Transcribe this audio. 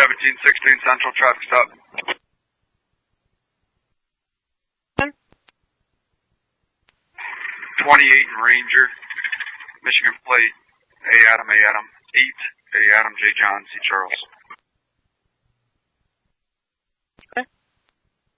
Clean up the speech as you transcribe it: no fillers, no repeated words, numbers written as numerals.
1716 Central, traffic stop. 28 in Ranger, Michigan plate, A Adam, 8, A Adam, J John, C Charles.